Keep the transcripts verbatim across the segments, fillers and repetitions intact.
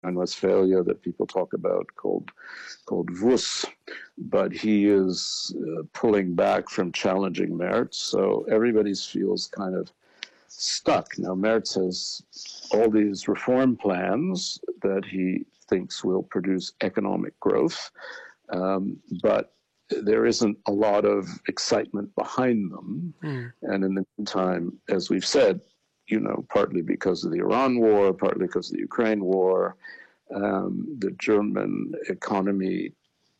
Rhine-Westphalia that people talk about called called V U S, but he is uh, pulling back from challenging Merz, so everybody feels kind of stuck. Now, Merz has all these reform plans that he thinks will produce economic growth, um, but there isn't a lot of excitement behind them. Mm. And in the meantime, as we've said, you know, partly because of the Iran war, partly because of the Ukraine war, um, the German economy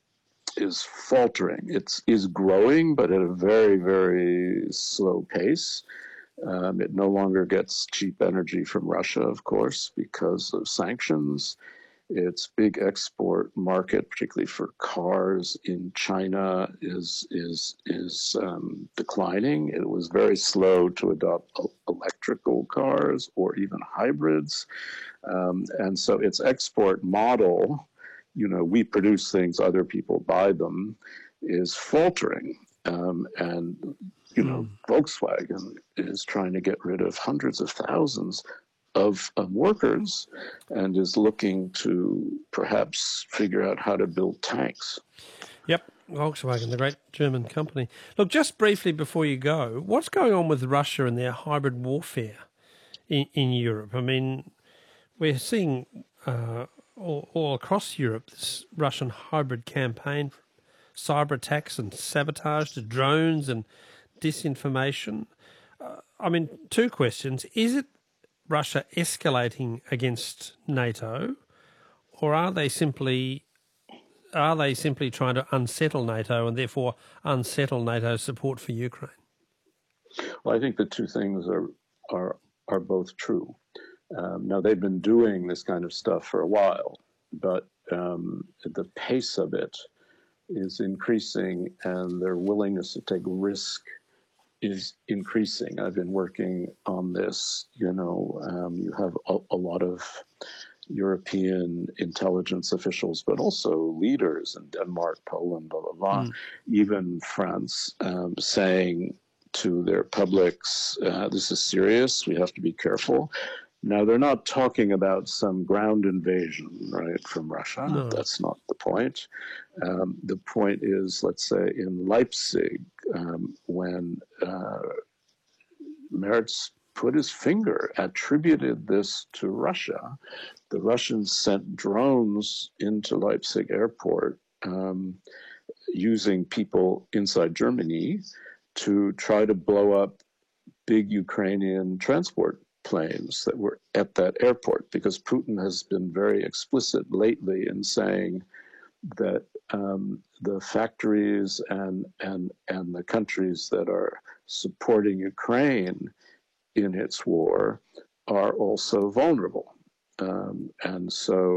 is faltering. It's is growing, but at a very, very slow pace. Um, it no longer gets cheap energy from Russia, of course, because of sanctions. Its big export market, particularly for cars in China, is is is um, declining. It was very slow to adopt electrical cars or even hybrids, um, and so its export model, you know, we produce things, other people buy them, is faltering, um, and you know, mm. Volkswagen is trying to get rid of hundreds of thousands Of, of workers and is looking to perhaps figure out how to build tanks. Yep, Volkswagen, the great German company. Look, just briefly before you go, what's going on with Russia and their hybrid warfare in, in Europe? I mean, we're seeing uh, all, all across Europe this Russian hybrid campaign, cyber attacks and sabotage to drones and disinformation. Uh, I mean, two questions. Is it Russia escalating against NATO, or are they simply are they simply trying to unsettle NATO and therefore unsettle NATO's support for Ukraine? Well, I think the two things are are are both true. Um, now they've been doing this kind of stuff for a while, but um, the pace of it is increasing, and their willingness to take risk is increasing. I've been working on this. You know, um, you have a, a lot of European intelligence officials, but also leaders in Denmark, Poland, blah, blah, blah, mm. even France, um, saying to their publics, uh, this is serious, we have to be careful. Now, they're not talking about some ground invasion, right, from Russia. No. That's not the point. Um, the point is, let's say, in Leipzig, um, when uh, Merz put his finger, attributed this to Russia, the Russians sent drones into Leipzig airport um, using people inside Germany to try to blow up big Ukrainian transport planes that were at that airport, because Putin has been very explicit lately in saying that um, the factories and and and the countries that are supporting Ukraine in its war are also vulnerable, um, and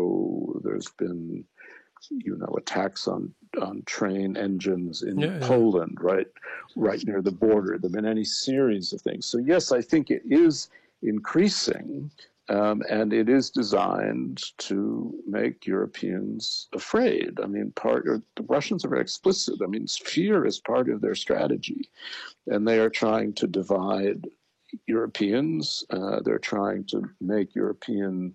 so there's been, you know, attacks on on train engines in yeah, yeah. Poland, right, right near the border. There've been any series of things. So yes, I think it is increasing, um, and it is designed to make Europeans afraid. I mean, part or the Russians are very explicit. I mean, fear is part of their strategy, and they are trying to divide Europeans. Uh, they're trying to make European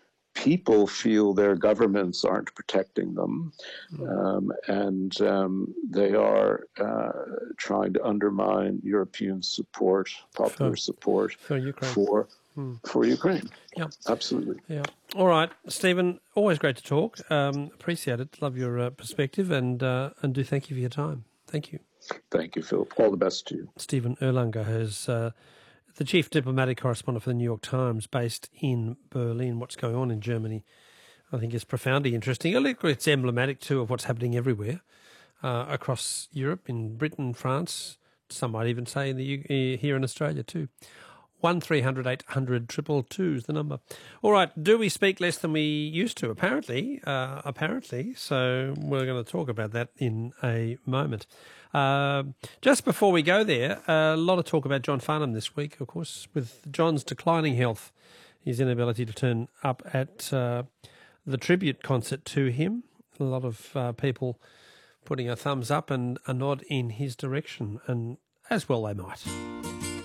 people feel their governments aren't protecting them, um, and um, they are uh, trying to undermine European support, popular for, support for Ukraine. For, hmm. for Ukraine. Yeah, absolutely. Yeah. All right, Stephen. Always great to talk. Um, appreciate it. Love your uh, perspective, and uh, and do thank you for your time. Thank you. Thank you, Philip. All the best to you. Stephen Erlanger has. Uh, The chief diplomatic correspondent for the New York Times, based in Berlin. What's going on in Germany, I think, is profoundly interesting. It's emblematic, too, of what's happening everywhere uh, across Europe, in Britain, France, some might even say in the U- here in Australia, too. one three hundred eight hundred two two two is the number. All right, do we speak less than we used to? Apparently, uh, apparently. So we're going to talk about that in a moment. Uh, just before we go there, a lot of talk about John Farnham this week, of course, with John's declining health, his inability to turn up at uh, the tribute concert to him. A lot of uh, people putting a thumbs up and a nod in his direction, and as well they might.